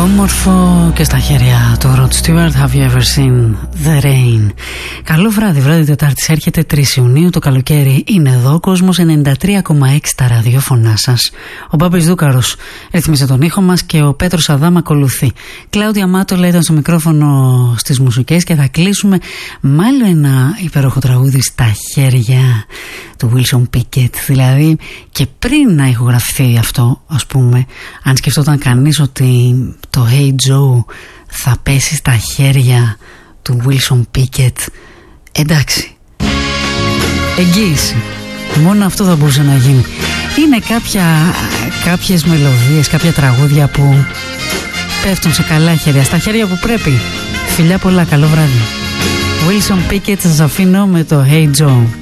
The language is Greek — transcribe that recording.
Όμορφο και στα χέρια του Rod Stewart. Have you ever seen the rain? Καλό βράδυ, βράδυ Τετάρτης έρχεται 3 Ιουνίου. Το καλοκαίρι είναι εδώ. Κόσμος 93,6 τα ραδιόφωνά σας. Ο Μπάμπης Δούκαρος ρυθμίσε τον ήχο μας και ο Πέτρος Αδάμ ακολουθεί. Κλάουδια Μάτολα ήταν στο μικρόφωνο στις μουσικές και θα κλείσουμε με άλλο ένα υπέροχο τραγούδι στα χέρια του Wilson Pickett. Δηλαδή και πριν να ηχογραφηθεί αυτό, ας πούμε, αν σκεφτόταν κανείς ότι το Hey Joe θα πέσει στα χέρια του Wilson Pickett, εντάξει, εγγύηση, μόνο αυτό θα μπορούσε να γίνει. Είναι κάποιες μελωδίες, κάποια τραγούδια που πέφτουν σε καλά χέρια, στα χέρια που πρέπει. Φιλιά πολλά, καλό βράδυ. Wilson Pickett, σας αφήνω με το Hey Joe.